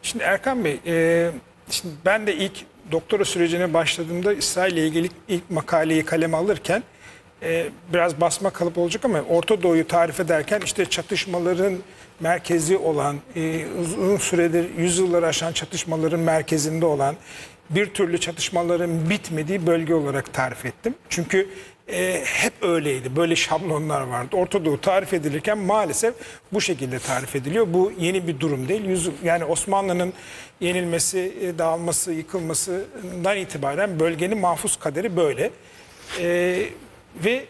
Şimdi Erkan Bey, şimdi ben de ilk doktora sürecine başladığımda İsrail ile ilgili ilk makaleyi kaleme alırken biraz basma kalıp olacak ama Orta Doğu'yu tarif ederken işte çatışmaların merkezi olan, uzun süredir yüzyılları aşan çatışmaların merkezinde olan, bir türlü çatışmaların bitmediği bölge olarak tarif ettim. Çünkü hep öyleydi. Böyle şablonlar vardı. Orta Doğu tarif edilirken maalesef bu şekilde tarif ediliyor. Bu yeni bir durum değil. Yani Osmanlı'nın yenilmesi, dağılması, yıkılmasından itibaren bölgenin mahfuz kaderi böyle. Ve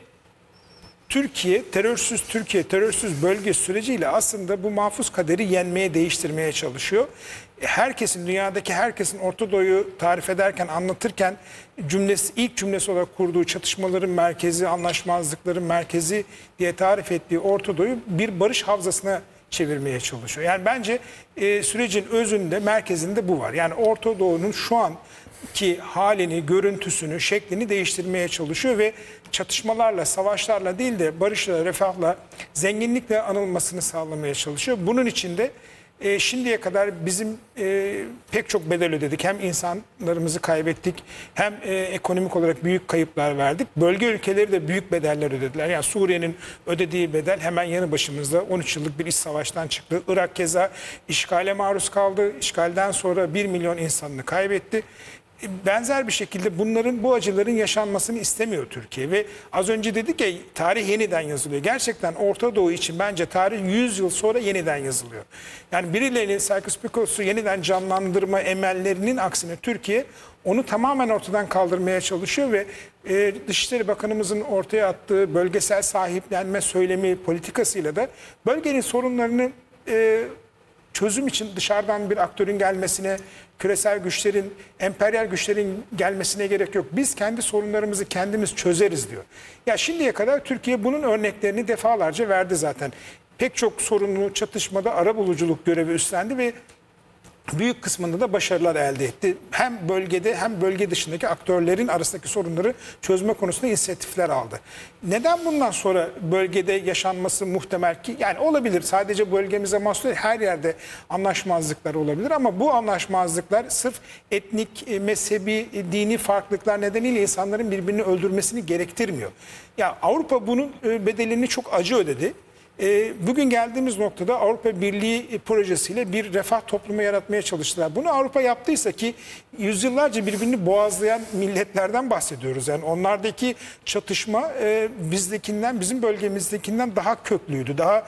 Türkiye, terörsüz bölge süreciyle aslında bu mahfuz kaderi yenmeye, değiştirmeye çalışıyor. Herkesin, dünyadaki herkesin Orta Doğu'yu tarif ederken, anlatırken ilk cümlesi olarak kurduğu çatışmaların merkezi, anlaşmazlıkların merkezi diye tarif ettiği Orta Doğu'yu bir barış havzasına çevirmeye çalışıyor. Yani bence sürecin özünde, merkezinde bu var. Yani Orta Doğu'nun şu anki halini, görüntüsünü, şeklini değiştirmeye çalışıyor ve çatışmalarla, savaşlarla değil de barışla, refahla, zenginlikle anılmasını sağlamaya çalışıyor. Bunun için de şimdiye kadar bizim pek çok bedel ödedik. Hem insanlarımızı kaybettik, hem ekonomik olarak büyük kayıplar verdik. Bölge ülkeleri de büyük bedeller ödediler. Yani Suriye'nin ödediği bedel hemen yanı başımızda 13 yıllık bir iç savaştan çıktı. Irak keza işgale maruz kaldı. İşgalden sonra 1 milyon insanını kaybetti. Benzer bir şekilde bu acıların yaşanmasını istemiyor Türkiye ve az önce dedik ya, tarih yeniden yazılıyor. Gerçekten Orta Doğu için bence tarih 100 yıl sonra yeniden yazılıyor. Yani birilerinin Sykes-Picot'u yeniden canlandırma emellerinin aksine Türkiye onu tamamen ortadan kaldırmaya çalışıyor ve Dışişleri Bakanımızın ortaya attığı bölgesel sahiplenme söylemi politikasıyla da bölgenin sorunlarını çözüm için dışarıdan bir aktörün gelmesine, küresel güçlerin, emperyal güçlerin gelmesine gerek yok. Biz kendi sorunlarımızı kendimiz çözeriz diyor. Ya şimdiye kadar Türkiye bunun örneklerini defalarca verdi zaten. Pek çok sorunlu çatışmada arabuluculuk görevi üstlendi ve büyük kısmında da başarılar elde etti. Hem bölgede hem bölge dışındaki aktörlerin arasındaki sorunları çözme konusunda inisiyatifler aldı. Neden bundan sonra bölgede yaşanması muhtemel ki? Yani olabilir, sadece bölgemize mahsus değil, her yerde anlaşmazlıklar olabilir ama bu anlaşmazlıklar sırf etnik, mezhebi, dini farklılıklar nedeniyle insanların birbirini öldürmesini gerektirmiyor. Ya Avrupa bunun bedelini çok acı ödedi. Bugün geldiğimiz noktada Avrupa Birliği projesiyle bir refah toplumu yaratmaya çalıştılar. Bunu Avrupa yaptıysa, ki yüzyıllarca birbirini boğazlayan milletlerden bahsediyoruz. Yani onlardaki çatışma bizdekinden, bizim bölgemizdekinden daha köklüydü. Daha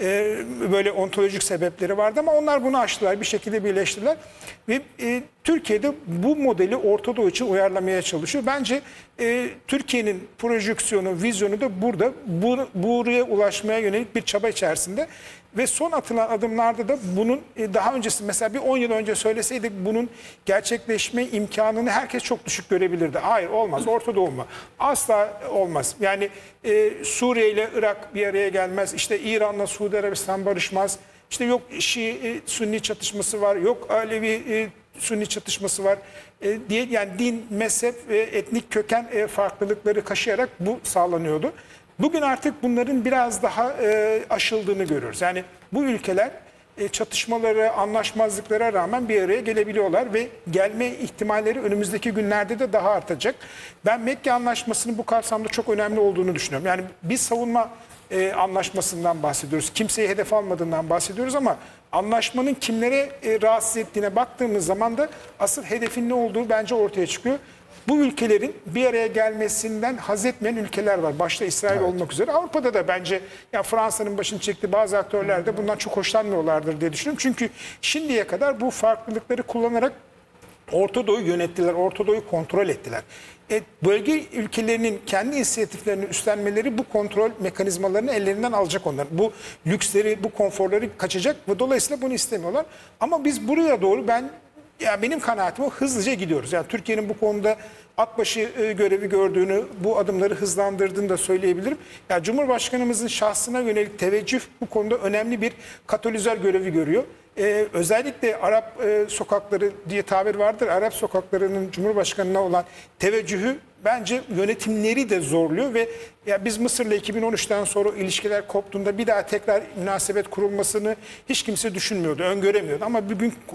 böyle ontolojik sebepleri vardı ama onlar bunu aştılar, bir şekilde birleştiler. Ve Türkiye'de bu modeli Orta Doğu için uyarlamaya çalışıyor. Bence Türkiye'nin projeksiyonu, vizyonu da burada, buraya ulaşmaya yönelik bir çaba içerisinde. Ve son atılan adımlarda da bunun daha öncesi, mesela bir 10 yıl önce söyleseydik bunun gerçekleşme imkanını herkes çok düşük görebilirdi. Hayır, olmaz, Orta Doğu mu? Asla olmaz. Yani Suriye ile Irak bir araya gelmez. İşte İran'la Suudi Arabistan barışmaz. İşte yok Şii Sünni çatışması var, yok Alevi Sünni çatışması var diye, yani din, mezhep ve etnik köken farklılıkları kaşıyarak bu sağlanıyordu. Bugün artık bunların biraz daha aşıldığını görüyoruz. Yani bu ülkeler çatışmalara, anlaşmazlıklara rağmen bir araya gelebiliyorlar ve gelme ihtimalleri önümüzdeki günlerde de daha artacak. Ben Mekke Anlaşması'nın bu kapsamda çok önemli olduğunu düşünüyorum. Yani biz savunma anlaşmasından bahsediyoruz. Kimseyi hedef almadığından bahsediyoruz ama anlaşmanın kimlere rahatsız ettiğine baktığımız zaman da asıl hedefin ne olduğu bence ortaya çıkıyor. Bu ülkelerin bir araya gelmesinden haz etmeyen ülkeler var. Başta İsrail olmak üzere. Avrupa'da da bence, ya Fransa'nın başını çektiği bazı aktörler de bundan çok hoşlanmıyorlardır diye düşünüyorum. Çünkü şimdiye kadar bu farklılıkları kullanarak Orta Doğu'yu yönettiler, Orta Doğu'yu kontrol ettiler. Bölge ülkelerinin kendi inisiyatiflerini üstlenmeleri bu kontrol mekanizmalarını ellerinden alacak onlar. Bu lüksleri, bu konforları kaçacak ve dolayısıyla bunu istemiyorlar. Ama biz buraya doğru benim kanaatim o, hızlıca gidiyoruz. Yani Türkiye'nin bu konuda atbaşı görevi gördüğünü, bu adımları hızlandırdığını da söyleyebilirim. Yani Cumhurbaşkanımızın şahsına yönelik teveccüh bu konuda önemli bir katalizör görevi görüyor. Özellikle Arap sokakları diye tabir vardır. Arap sokaklarının Cumhurbaşkanı'na olan teveccühü bence yönetimleri de zorluyor ve ya biz Mısır'la 2013'ten sonra ilişkiler koptuğunda bir daha tekrar münasebet kurulmasını hiç kimse düşünmüyordu, öngöremiyordu. Ama bugün